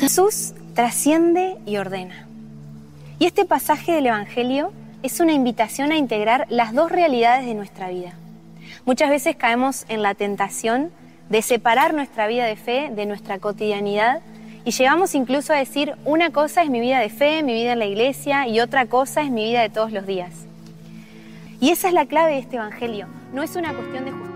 Jesús trasciende y ordena. Y este pasaje del Evangelio es una invitación a integrar las dos realidades de nuestra vida. Muchas veces caemos en la tentación de separar nuestra vida de fe de nuestra cotidianidad y llegamos incluso a decir, una cosa es mi vida de fe, mi vida en la iglesia, y otra cosa es mi vida de todos los días. Y esa es la clave de este Evangelio. No es una cuestión de justicia.